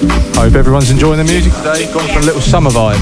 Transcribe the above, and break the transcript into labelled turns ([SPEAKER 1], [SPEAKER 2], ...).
[SPEAKER 1] Hope everyone's enjoying the music today. Gone for a little summer vibe.